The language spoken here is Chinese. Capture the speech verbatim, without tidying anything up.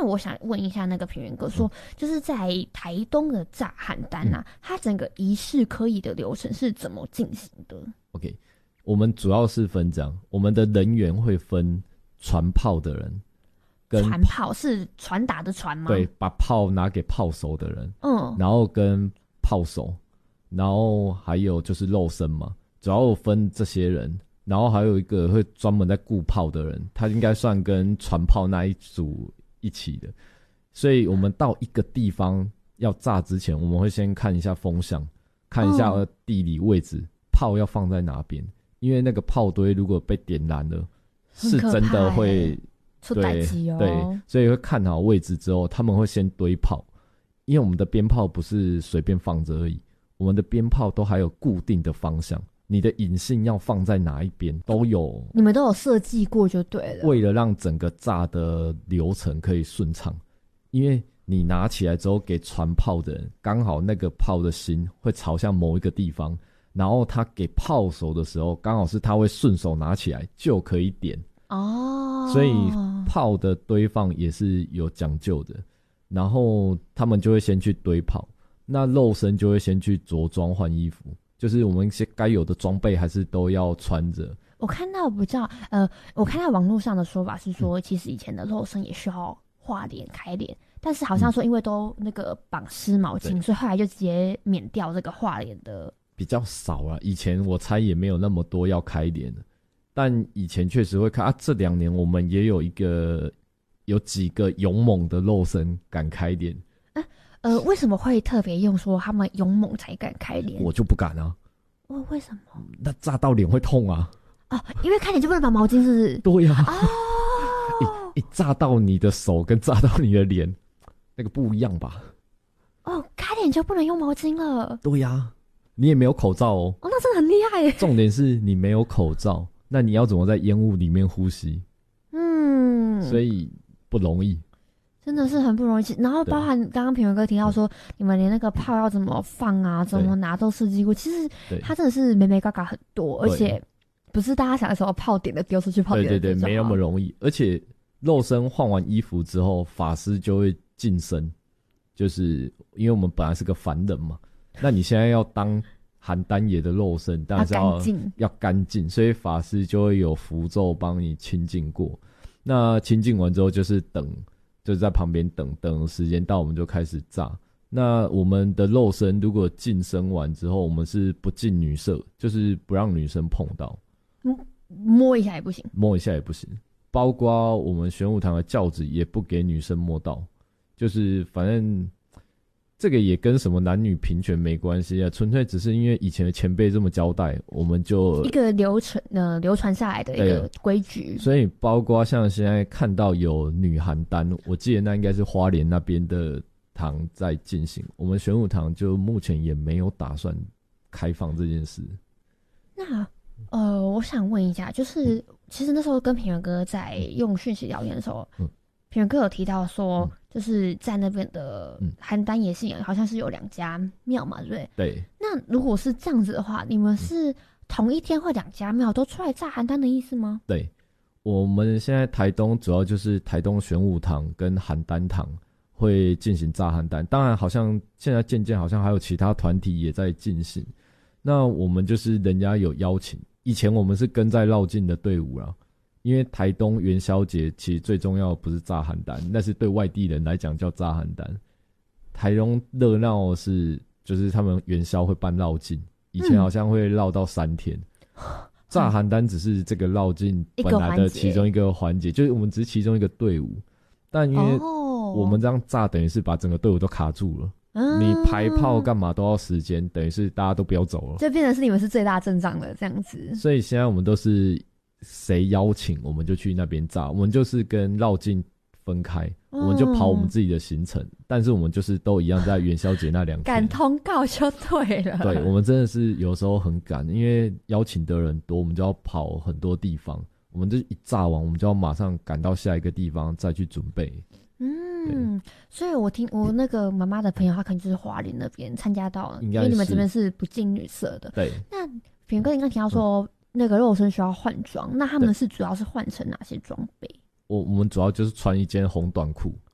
我想问一下那个平原哥说，嗯、就是在台东的炸邯郸啊，嗯、它整个仪式科仪的流程是怎么进行的 ？OK， 我们主要是分这样，我们的人员会分传炮的人。 传炮是传达的传吗？ 对，把炮拿给炮手的人， 嗯， 然后跟炮手，然后还有就是肉身嘛，主要分这些人，然后还有一个会专门在顾炮的人，他应该算跟传炮那一组一起的，所以我们到一个地方要炸之前，我们会先看一下风向，看一下地理位置，嗯、炮要放在哪边，因为那个炮堆如果被点燃了，是真的会。 对对，所以会看好位置之后，他们会先堆炮，因为我们的鞭炮不是随便放着而已，我们的鞭炮都还有固定的方向，你的引信要放在哪一边都有， 你们都有设计过就对了。 为了让整个炸的流程可以顺畅，因为你拿起来之后给传炮的人，刚好那个炮的心会朝向某一个地方，然后他给炮手的时候，刚好是他会顺手拿起来就可以点。 哦， 所以炮的堆放也是有讲究的，然后他们就会先去堆炮，那肉身就会先去着装换衣服，就是我们一些该有的装备还是都要穿着。 我看到比较呃，我看到网络上的说法是说，嗯、其实以前的肉身也需要画脸开脸，但是好像说因为都那个绑湿毛巾，嗯、所以后来就直接免掉这个画脸的。 比较少啊，以前我猜也没有那么多要开脸的。但以前确实会看啊，这两年我们也有一个有几个勇猛的肉身敢开脸。 啊，呃，为什么会特别用说他们勇猛才敢开脸？ 我就不敢啊。 哦，为什么？ 那炸到脸会痛啊。 哦，因为开脸就不能绑毛巾，是不是？ 对呀、啊。哦。一炸到你的手跟炸到你的脸，那个不一样吧？ 哦，开脸就不能用毛巾了。 对呀、啊，你也没有口罩哦。 哦，那真的很厉害耶。 重点是你没有口罩。那你要怎么在烟雾里面呼吸？嗯，所以不容易， 真的是很不容易。然后包含刚刚平原哥提到说，你们连那个炮要怎么放啊，怎么拿都设计过。其实它真的是眉眉角角很多，而且不是大家想的时候炮点的丢出去，炮点的丢对对对，没那么容易。而且肉身换完衣服之后，法师就会晋升，就是因为我们本来是个凡人嘛，那你现在要当邯郸爷的肉身，当然是要要干净，所以法师就会有符咒帮你清净过。那清净完之后，就是等，就是在旁边等，等时间到，我们就开始炸。那我们的肉身如果晋升完之后，我们是不近女色，就是不让女生碰到， 摸一下也不行， 摸一下也不行。包括我们玄武堂的轿子也不给女生摸到，就是反正。这个也跟什么男女平权没关系啊，纯粹只是因为以前的前辈这么交代，我们就一个流传呃流传下来的一个规矩。 所以包括像现在看到有女邯郸，我记得那应该是花莲那边的堂在进行，我们玄武堂就目前也没有打算开放这件事。 那呃，我想问一下，就是、嗯、其实那时候跟平原哥在用讯息聊天的时候，嗯。平原哥有提到说，嗯、就是在那边的邯郸爷信仰好像是有两家庙嘛，对不对？ 对。 那如果是这样子的话，你们是同一天会两家庙都出来炸邯郸的意思吗？ 对，我们现在台东主要就是台东玄武堂跟邯郸堂会进行炸邯郸，当然好像现在渐渐好像还有其他团体也在进行。那我们就是人家有邀请，以前我们是跟在绕境的队伍啦。因为台东元宵节其实最重要的不是炸邯郸，那是对外地人来讲叫炸邯郸。台东热闹是就是他们元宵会办绕境，以前好像会绕到三天。嗯、炸邯郸只是这个绕境本来的其中一个环节，就是我们只是其中一个队伍，但因为我们这样炸，等于是把整个队伍都卡住了。嗯、你排炮干嘛都要时间，等于是大家都不要走了， 就变成是你们是最大阵仗的这样子。 所以现在我们都是。谁邀请我们就去那边炸，我们就是跟绕境分开，嗯、我们就跑我们自己的行程，但是我们就是都一样在元宵节那两天赶通告就对了。 对，我们真的是有时候很赶，因为邀请的人多，我们就要跑很多地方，我们就一炸完，我们就要马上赶到下一个地方再去准备。 嗯，所以我听我那个妈妈的朋友，他可能就是花莲那边参加到了，因为你们这边是不近女色的。 对， 那平哥你刚提到说。嗯那个肉身需要换装，那他们是主要是换成哪些装备？ 我我们主要就是穿一件红短裤，